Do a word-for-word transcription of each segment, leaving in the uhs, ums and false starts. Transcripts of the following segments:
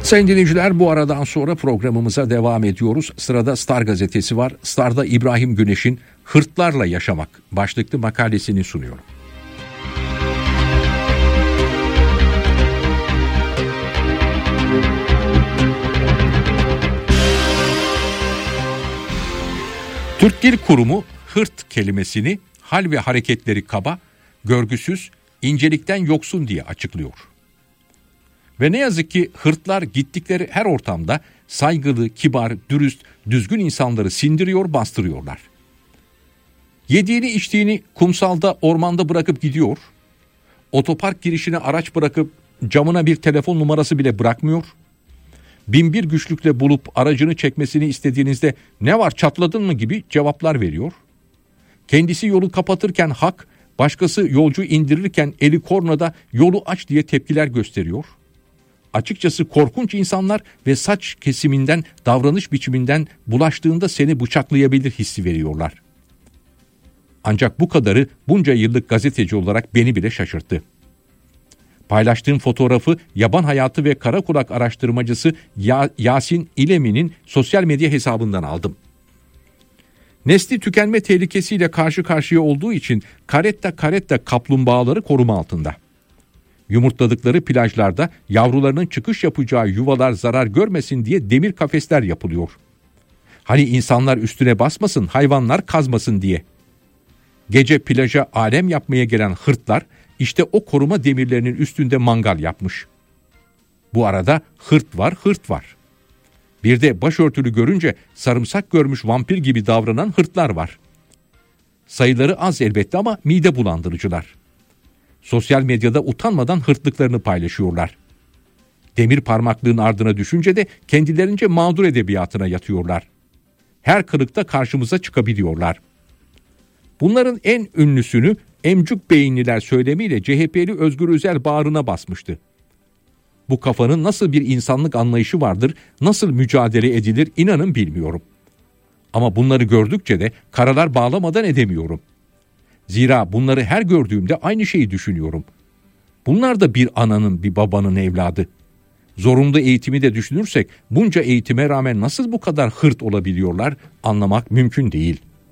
Sayın dinleyiciler, bu aradan sonra programımıza devam ediyoruz. Sırada Star gazetesi var. Star'da İbrahim Güneş'in "Hırtlarla Yaşamak" başlıklı makalesini sunuyorum. Türk Dil Kurumu hırt kelimesini hal ve hareketleri kaba, görgüsüz, incelikten yoksun diye açıklıyor. Ve ne yazık ki hırtlar gittikleri her ortamda saygılı, kibar, dürüst, düzgün insanları sindiriyor, bastırıyorlar. Yediğini içtiğini kumsalda, ormanda bırakıp gidiyor. Otopark girişine araç bırakıp camına bir telefon numarası bile bırakmıyor. Binbir güçlükle bulup aracını çekmesini istediğinizde "ne var, çatladın mı?" gibi cevaplar veriyor. Kendisi yolu kapatırken hak, başkası yolcu indirirken eli kornada "yolu aç" diye tepkiler gösteriyor. Açıkçası korkunç insanlar ve saç kesiminden, davranış biçiminden bulaştığında seni bıçaklayabilir hissi veriyorlar. Ancak bu kadarı bunca yıllık gazeteci olarak beni bile şaşırttı. Paylaştığım fotoğrafı yaban hayatı ve kara kulak araştırmacısı ya- Yasin İlemi'nin sosyal medya hesabından aldım. Nesli tükenme tehlikesiyle karşı karşıya olduğu için karetta karetta kaplumbağaları koruma altında. Yumurtladıkları plajlarda yavrularının çıkış yapacağı yuvalar zarar görmesin diye demir kafesler yapılıyor. Hani insanlar üstüne basmasın, hayvanlar kazmasın diye. Gece plaja alem yapmaya gelen hırtlar işte o koruma demirlerinin üstünde mangal yapmış. Bu arada hırt var, hırt var. Bir de başörtülü görünce sarımsak görmüş vampir gibi davranan hırtlar var. Sayıları az elbette ama mide bulandırıcılar. Sosyal medyada utanmadan hırtlıklarını paylaşıyorlar. Demir parmaklığın ardına düşünce de kendilerince mağdur edebiyatına yatıyorlar. Her kırıkta karşımıza çıkabiliyorlar. Bunların en ünlüsünü emcük beyinliler söylemiyle C H P'li Özgür Özel bağrına basmıştı. Bu kafanın nasıl bir insanlık anlayışı vardır, nasıl mücadele edilir inanın bilmiyorum. Ama bunları gördükçe de karalar bağlamadan edemiyorum. Zira bunları her gördüğümde aynı şeyi düşünüyorum. Bunlar da bir ananın, bir babanın evladı. Zorunlu eğitimi de düşünürsek bunca eğitime rağmen nasıl bu kadar hırt olabiliyorlar anlamak mümkün değil.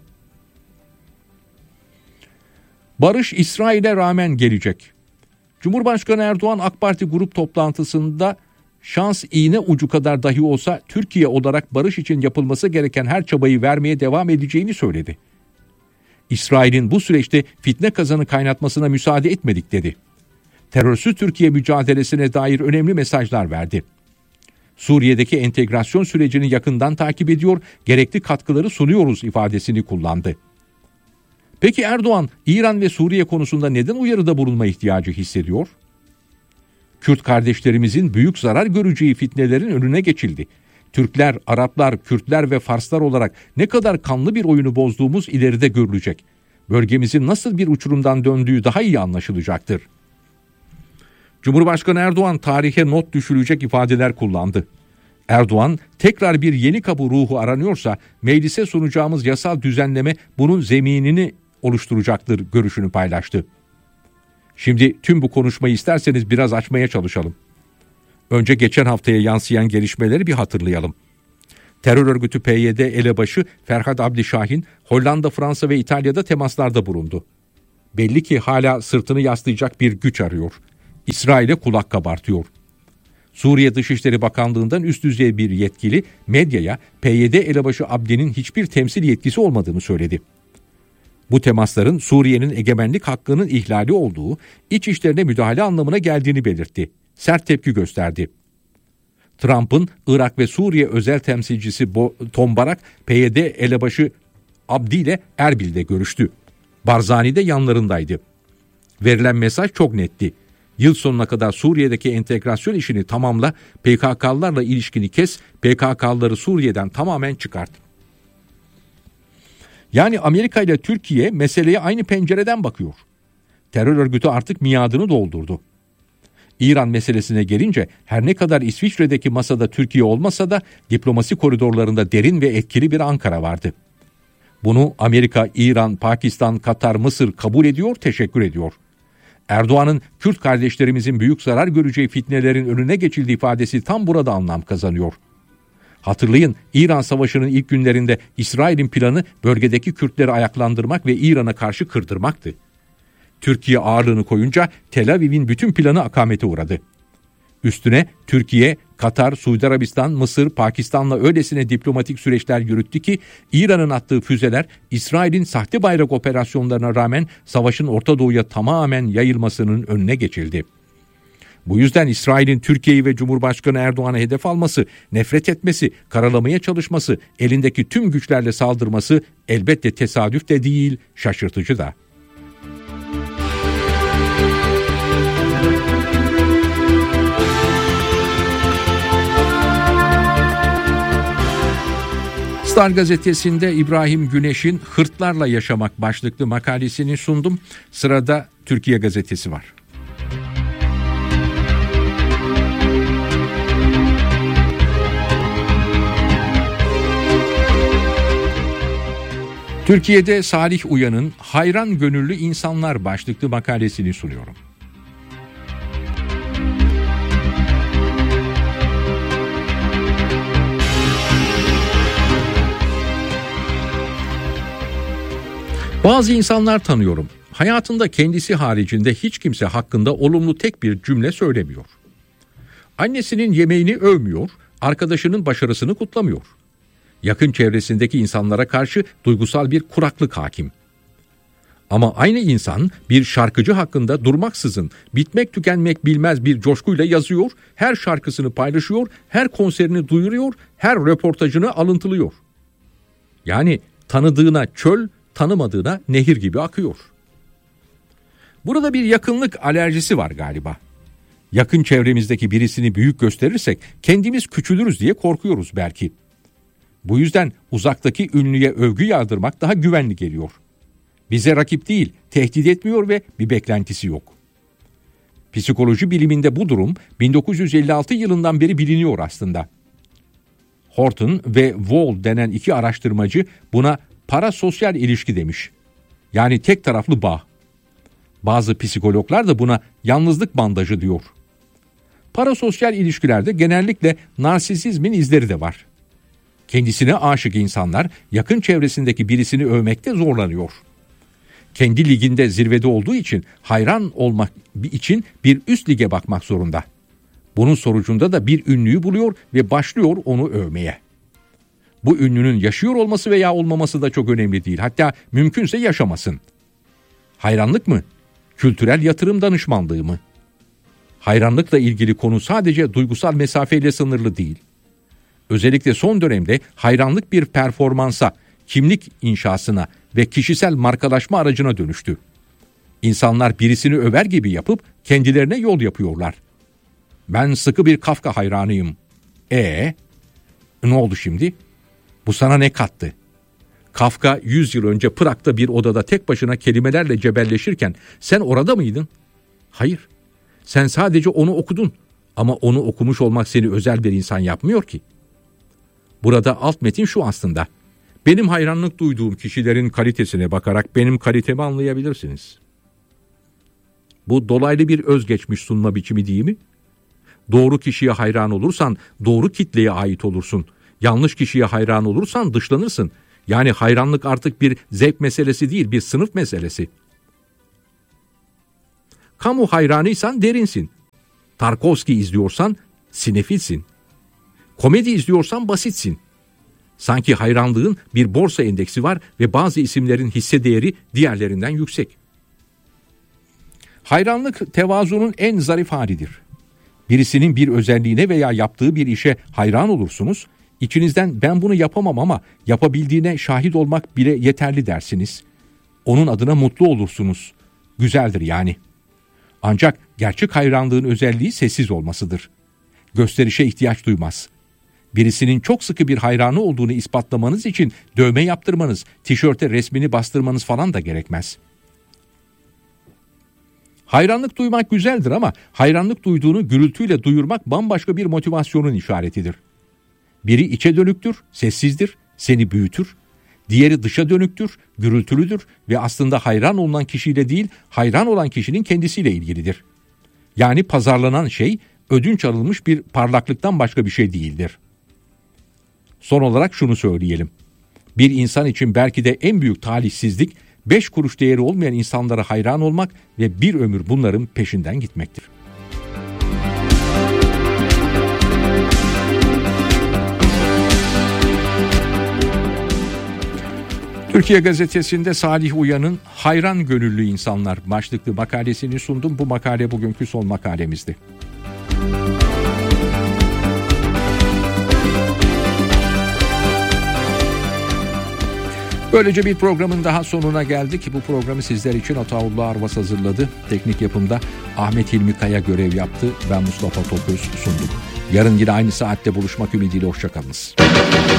Barış İsrail'e rağmen gelecek. Cumhurbaşkanı Erdoğan AK Parti grup toplantısında şans iğne ucu kadar dahi olsa Türkiye olarak barış için yapılması gereken her çabayı vermeye devam edeceğini söyledi. İsrail'in bu süreçte fitne kazanı kaynatmasına müsaade etmedik dedi. Terörsüz Türkiye mücadelesine dair önemli mesajlar verdi. Suriye'deki entegrasyon sürecini yakından takip ediyor, gerekli katkıları sunuyoruz ifadesini kullandı. Peki Erdoğan, İran ve Suriye konusunda neden uyarıda bulunma ihtiyacı hissediyor? Kürt kardeşlerimizin büyük zarar göreceği fitnelerin önüne geçildi. Türkler, Araplar, Kürtler ve Farslar olarak ne kadar kanlı bir oyunu bozduğumuz ileride görülecek. Bölgemizin nasıl bir uçurumdan döndüğü daha iyi anlaşılacaktır. Cumhurbaşkanı Erdoğan tarihe not düşülecek ifadeler kullandı. Erdoğan, tekrar bir yeni kapı ruhu aranıyorsa meclise sunacağımız yasal düzenleme bunun zeminini oluşturacaktır görüşünü paylaştı. Şimdi tüm bu konuşmayı isterseniz biraz açmaya çalışalım. Önce geçen haftaya yansıyan gelişmeleri bir hatırlayalım. Terör örgütü P Y D elebaşı Ferhat Abdişahin, Hollanda, Fransa ve İtalya'da temaslarda bulundu. Belli ki hala sırtını yaslayacak bir güç arıyor. İsrail'e kulak kabartıyor. Suriye Dışişleri Bakanlığı'ndan üst düzey bir yetkili medyaya P Y D elebaşı Abdi'nin hiçbir temsil yetkisi olmadığını söyledi. Bu temasların Suriye'nin egemenlik hakkının ihlali olduğu, iç işlerine müdahale anlamına geldiğini belirtti. Sert tepki gösterdi. Trump'ın Irak ve Suriye özel temsilcisi Tom Barak, P Y D elebaşı Abdi ile Erbil'de görüştü. Barzani de yanlarındaydı. Verilen mesaj çok netti. Yıl sonuna kadar Suriye'deki entegrasyon işini tamamla, P K K'lılarla ilişkini kes, P K K'lıları Suriye'den tamamen çıkart. Yani Amerika ile Türkiye meseleye aynı pencereden bakıyor. Terör örgütü artık miadını doldurdu. İran meselesine gelince her ne kadar İsviçre'deki masada Türkiye olmasa da diplomasi koridorlarında derin ve etkili bir Ankara vardı. Bunu Amerika, İran, Pakistan, Katar, Mısır kabul ediyor, teşekkür ediyor. Erdoğan'ın Kürt kardeşlerimizin büyük zarar göreceği fitnelerin önüne geçildi ifadesi tam burada anlam kazanıyor. Hatırlayın, İran Savaşı'nın ilk günlerinde İsrail'in planı bölgedeki Kürtleri ayaklandırmak ve İran'a karşı kırdırmaktı. Türkiye ağırlığını koyunca Tel Aviv'in bütün planı akamete uğradı. Üstüne Türkiye, Katar, Suudi Arabistan, Mısır, Pakistan'la öylesine diplomatik süreçler yürüttü ki İran'ın attığı füzeler İsrail'in sahte bayrak operasyonlarına rağmen savaşın Orta Doğu'ya tamamen yayılmasının önüne geçildi. Bu yüzden İsrail'in Türkiye'yi ve Cumhurbaşkanı Erdoğan'a hedef alması, nefret etmesi, karalamaya çalışması, elindeki tüm güçlerle saldırması elbette tesadüf de değil, şaşırtıcı da. Star gazetesinde İbrahim Güneş'in Hırtlarla Yaşamak başlıklı makalesini sundum. Sırada Türkiye gazetesi var. Türkiye'de Salih Uyan'ın Hayran Gönüllü İnsanlar başlıklı makalesini sunuyorum. Bazı insanlar tanıyorum. Hayatında kendisi haricinde hiç kimse hakkında olumlu tek bir cümle söylemiyor. Annesinin yemeğini övmüyor, arkadaşının başarısını kutlamıyor. Yakın çevresindeki insanlara karşı duygusal bir kuraklık hakim. Ama aynı insan bir şarkıcı hakkında durmaksızın, bitmek tükenmek bilmez bir coşkuyla yazıyor, her şarkısını paylaşıyor, her konserini duyuruyor, her röportajını alıntılıyor. Yani tanıdığına çöl, tanımadığına nehir gibi akıyor. Burada bir yakınlık alerjisi var galiba. Yakın çevremizdeki birisini büyük gösterirsek kendimiz küçülürüz diye korkuyoruz belki. Bu yüzden uzaktaki ünlüye övgü yağdırmak daha güvenli geliyor. Bize rakip değil, tehdit etmiyor ve bir beklentisi yok. Psikoloji biliminde bu durum bin dokuz yüz elli altı yılından beri biliniyor aslında. Horton ve Wall denen iki araştırmacı buna parasosyal ilişki demiş. Yani tek taraflı bağ. Bazı psikologlar da buna yalnızlık bandajı diyor. Parasosyal ilişkilerde genellikle narsisizmin izleri de var. Kendisine aşık insanlar yakın çevresindeki birisini övmekte zorlanıyor. Kendi liginde zirvede olduğu için hayran olmak için bir üst lige bakmak zorunda. Bunun sonucunda da bir ünlüyü buluyor ve başlıyor onu övmeye. Bu ünlünün yaşıyor olması veya olmaması da çok önemli değil. Hatta mümkünse yaşamasın. Hayranlık mı? Kültürel yatırım danışmanlığı mı? Hayranlıkla ilgili konu sadece duygusal mesafeyle sınırlı değil. Özellikle son dönemde hayranlık bir performansa, kimlik inşasına ve kişisel markalaşma aracına dönüştü. İnsanlar birisini över gibi yapıp kendilerine yol yapıyorlar. Ben sıkı bir Kafka hayranıyım. E ne oldu şimdi? Bu sana ne kattı? Kafka yüz yıl önce Prag'da bir odada tek başına kelimelerle cebelleşirken sen orada mıydın? Hayır. Sen sadece onu okudun. Ama onu okumuş olmak seni özel bir insan yapmıyor ki. Burada alt metin şu aslında. Benim hayranlık duyduğum kişilerin kalitesine bakarak benim kalitemi anlayabilirsiniz. Bu dolaylı bir özgeçmiş sunma biçimi değil mi? Doğru kişiye hayran olursan doğru kitleye ait olursun. Yanlış kişiye hayran olursan dışlanırsın. Yani hayranlık artık bir zevk meselesi değil, bir sınıf meselesi. Kamu hayranıysan derinsin. Tarkovski izliyorsan sinefilsin. Komedi izliyorsan basitsin. Sanki hayranlığın bir borsa endeksi var ve bazı isimlerin hisse değeri diğerlerinden yüksek. Hayranlık tevazunun en zarif halidir. Birisinin bir özelliğine veya yaptığı bir işe hayran olursunuz. İçinizden ben bunu yapamam ama yapabildiğine şahit olmak bile yeterli dersiniz. Onun adına mutlu olursunuz. Güzeldir yani. Ancak gerçek hayranlığın özelliği sessiz olmasıdır. Gösterişe ihtiyaç duymaz. Birisinin çok sıkı bir hayranı olduğunu ispatlamanız için dövme yaptırmanız, tişörte resmini bastırmanız falan da gerekmez. Hayranlık duymak güzeldir ama hayranlık duyduğunu gürültüyle duyurmak bambaşka bir motivasyonun işaretidir. Biri içe dönüktür, sessizdir, seni büyütür. Diğeri dışa dönüktür, gürültülüdür ve aslında hayran olunan kişiyle değil, hayran olan kişinin kendisiyle ilgilidir. Yani pazarlanan şey ödünç alınmış bir parlaklıktan başka bir şey değildir. Son olarak şunu söyleyelim. Bir insan için belki de en büyük talihsizlik, beş kuruş değeri olmayan insanlara hayran olmak ve bir ömür bunların peşinden gitmektir. Türkiye Gazetesi'nde Salih Uyan'ın Hayran Gönüllü İnsanlar başlıklı makalesini sundum. Bu makale bugünkü son makalemizdi. Böylece bir programın daha sonuna geldik. Bu programı sizler için Ataullah Arvas hazırladı. Teknik yapımda Ahmet Hilmi Kaya görev yaptı. Ben Mustafa Topuz sundum. Yarın yine aynı saatte buluşmak ümidiyle hoşçakalınız.